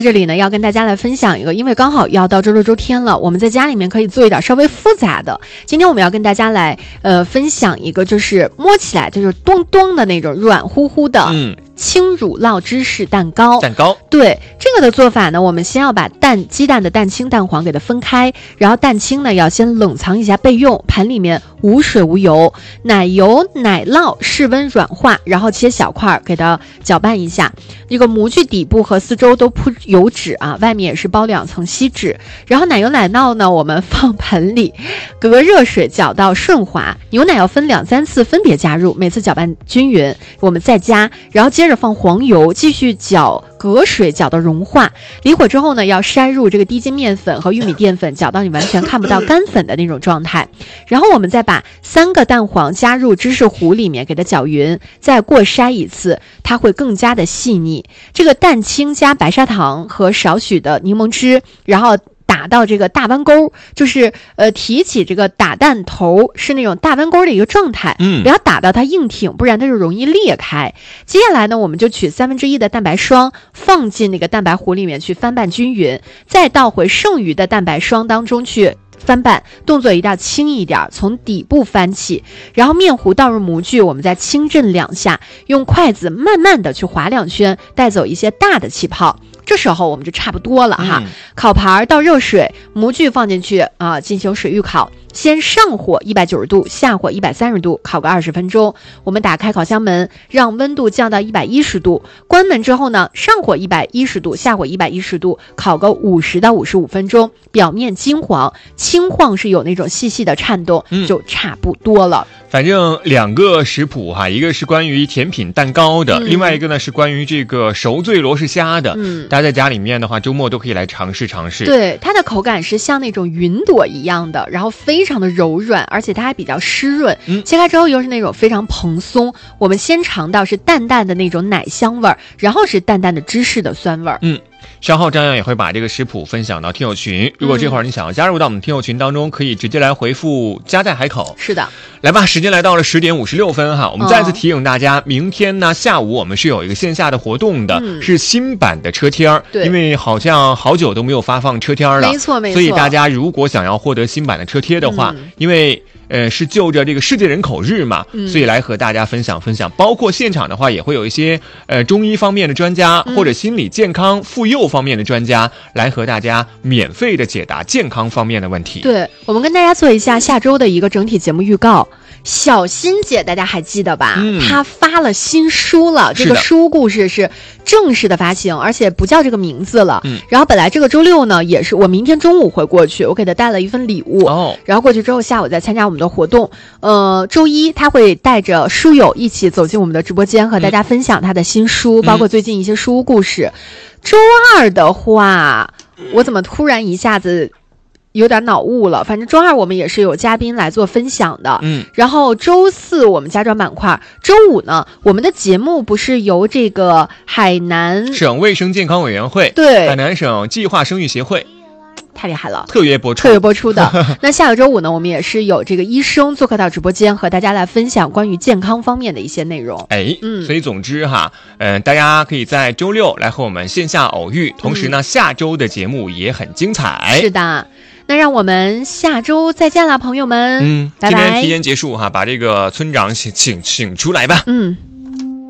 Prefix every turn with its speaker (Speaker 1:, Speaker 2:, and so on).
Speaker 1: 这里呢要跟大家来分享一个，因为刚好要到周六周天了，我们在家里面可以做一点稍微复杂的。今天我们要跟大家来分享一个，就是摸起来就是咚咚的那种软乎乎的轻乳酪芝士蛋糕。对，这个的做法呢，我们先要把鸡蛋的蛋清蛋黄给它分开，然后蛋清呢要先冷藏一下备用，盘里面无水无油，奶油奶酪室温软化，然后切小块给它搅拌一下。这个模具底部和四周都铺油纸啊，外面也是包2层锡纸。然后奶油奶酪呢，我们放盆里，隔热水搅到顺滑，牛奶要分2、3次分别加入，每次搅拌均匀，我们再加，然后接着放黄油，继续搅，隔水搅到融化。离火之后呢，要筛入这个低筋面粉和玉米淀粉，搅到你完全看不到干粉的那种状态。然后我们再把3个蛋黄加入芝士糊里面，给它搅匀，再过筛一次，它会更加的细腻。这个蛋清加白砂糖和少许的柠檬汁，然后打到这个大弯钩，就是提起这个打蛋头是那种大弯钩的一个状态，不要打到它硬挺，不然它就容易裂开。接下来呢，我们就取1/3的蛋白霜放进那个蛋白糊里面去翻拌均匀，再倒回剩余的蛋白霜当中去翻拌，动作一定要轻一点，从底部翻起，然后面糊倒入模具，我们再轻震2下，用筷子慢慢的去划2圈，带走一些大的气泡。这时候我们就差不多了哈。烤盘倒热水，模具放进去啊，进行水预烤。先上火190度，下火130度，烤个20分钟。我们打开烤箱门，让温度降到110度。关门之后呢，上火110度，下火110度，烤个50到55分钟。表面金黄，轻晃是有那种细细的颤动，就差不多了。
Speaker 2: 反正2个食谱哈，一个是关于甜品蛋糕的，另外一个呢是关于这个熟醉罗氏虾的。大家在家里面的话，周末都可以来尝试尝试。
Speaker 1: 对，它的口感是像那种云朵一样的，然后非常的柔软，而且它还比较湿润。切开之后又是那种非常蓬松。我们先尝到是淡淡的那种奶香味儿，然后是淡淡的芝士的酸味儿。
Speaker 2: 稍后张扬也会把这个食谱分享到听友群，如果这会儿你想要加入到我们听友群当中，可以直接来回复加在海口。
Speaker 1: 是的，
Speaker 2: 来吧，时间来到了10点56分哈，我们再次提醒大家，明天呢下午我们是有一个线下的活动的，是新版的车贴儿。因为好像好久都没有发放车贴了，
Speaker 1: 没错，
Speaker 2: 所以大家如果想要获得新版的车贴的话，因为是就着这个世界人口日嘛，所以来和大家分享分享。包括现场的话，也会有一些中医方面的专家，或者心理健康妇幼方面的专家来和大家免费的解答健康方面的问题。
Speaker 1: 对，我们跟大家做一下下周的一个整体节目预告。小欣姐大家还记得吧？她发了新书了，这个书故事是正式的发行，而且不叫这个名字了。然后本来这个周六呢，也是我明天中午会过去，我给她带了一份礼物。然后过去之后下午再参加我们的活动。周一她会带着书友一起走进我们的直播间，和大家分享她的新书，包括最近一些书屋故事。周二的话，我怎么突然一下子有点脑雾了，反正周二我们也是有嘉宾来做分享的。然后周四我们家装板块，周五呢，我们的节目不是由这个海南
Speaker 2: 省卫生健康委员会、海南省计划生育协会
Speaker 1: 太厉害了，
Speaker 2: 特约播
Speaker 1: 出的。那下个周五呢，我们也是有这个医生做客到直播间，和大家来分享关于健康方面的一些内容。
Speaker 2: 所以总之哈，大家可以在周六来和我们线下偶遇，同时呢，下周的节目也很精彩。
Speaker 1: 是的。那让我们下周再见啦，朋友们。
Speaker 2: 拜拜。今天提前结束哈，把这个村长请出来吧。